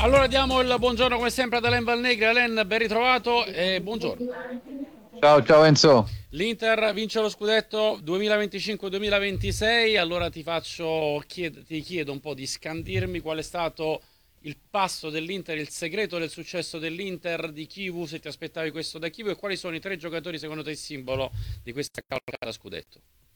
Allora diamo il buongiorno come sempre ad Alain Valnegri. Alain, ben ritrovato e buongiorno. Ciao, ciao Enzo. L'Inter vince lo scudetto 2025-2026, allora ti chiedo un po' di scandirmi qual è stato il passo dell'Inter, il segreto del successo dell'Inter di Chivu, se ti aspettavi questo da Chivu e quali sono i tre giocatori secondo te il simbolo di questa cavalcata scudetto.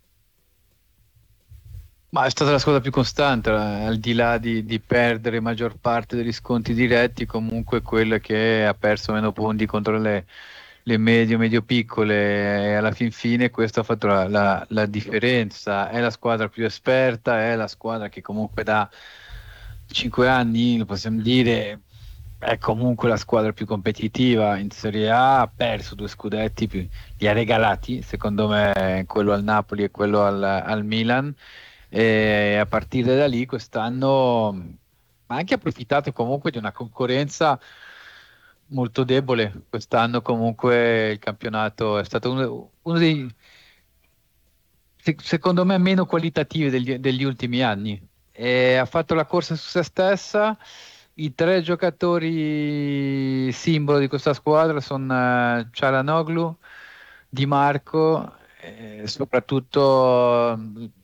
Ma è stata la squadra più costante, al di là di perdere maggior parte degli sconti diretti, comunque quella che ha perso meno punti contro le medio-piccole, e alla fin fine questo ha fatto la differenza. È la squadra più esperta, è la squadra che comunque da 5 anni, lo possiamo dire, è comunque la squadra più competitiva in Serie A. Ha perso due scudetti, li ha regalati, secondo me, quello al Napoli e quello al Milan. E a partire da lì quest'anno ha anche approfittato comunque di una concorrenza molto debole. Quest'anno comunque il campionato è stato uno dei, secondo me, meno qualitativi degli ultimi anni. E ha fatto la corsa su se stessa. I tre giocatori simbolo di questa squadra sono Cialanoglu, Di Marco, soprattutto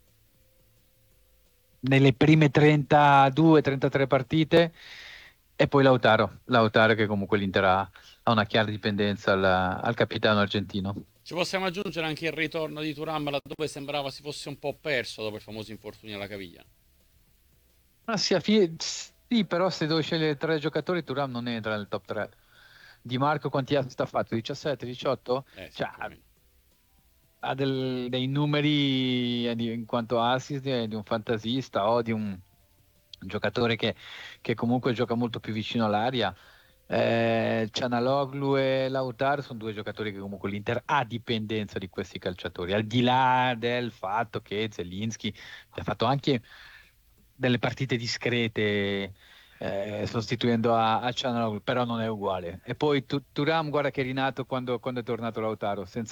nelle prime 32-33 partite, e poi Lautaro che comunque l'Inter ha una chiara dipendenza al capitano argentino. Ci possiamo aggiungere anche il ritorno di Thuram laddove sembrava si fosse un po' perso dopo il famoso infortunio alla caviglia. Ma sì, però se devo scegliere tre giocatori, Thuram non entra nel top 3. Di Marco quanti assist ha fatto? 17, 18? Sì, Cioè, più o meno. ha dei numeri in quanto assist di un fantasista o di un giocatore che comunque gioca molto più vicino all'aria. Cianaloglu e Lautaro sono due giocatori che comunque l'Inter ha dipendenza di questi calciatori, al di là del fatto che Zelinski ha fatto anche delle partite discrete, sostituendo a Cianaloglu, però non è uguale. E poi Thuram, guarda che è rinato quando è tornato Lautaro, senza